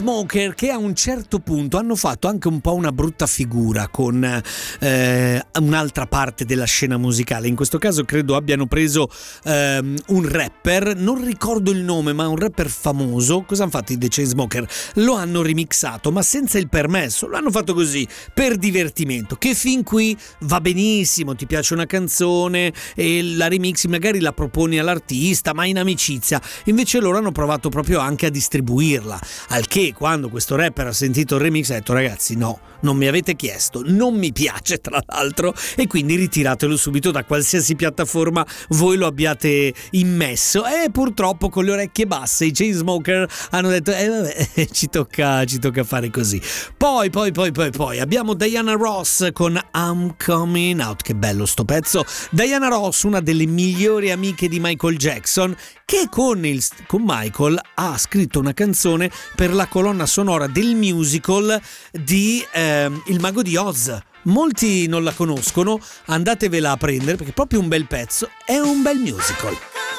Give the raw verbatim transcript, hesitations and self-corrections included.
Smoker, che a un certo punto hanno fatto anche un po' una brutta figura con eh, un'altra parte della scena musicale. In questo caso credo abbiano preso ehm, un rapper, non ricordo il nome, ma un rapper famoso. Cosa hanno fatto i The Chainsmokers? Lo hanno remixato, ma senza il permesso. Lo hanno fatto così, per divertimento, che fin qui va benissimo. Ti piace una canzone e la remixi, magari la proponi all'artista, ma in amicizia. Invece loro hanno provato proprio anche a distribuirla, al che quando questo rapper ha sentito il remix ha detto: ragazzi, no, non mi avete chiesto, non mi piace tra l'altro, e quindi ritiratelo subito da qualsiasi piattaforma voi lo abbiate immesso. E purtroppo con le orecchie basse i Chainsmokers hanno detto eh vabbè, ci tocca, ci tocca fare così. Poi poi poi poi poi abbiamo Diana Ross con I'm Coming Out. Che bello sto pezzo. Diana Ross, una delle migliori amiche di Michael Jackson, che con, il, con Michael ha scritto una canzone per la colonna sonora del musical di eh, Il Mago di Oz. Molti non la conoscono, andatevela a prendere perché è proprio un bel pezzo, è un bel musical.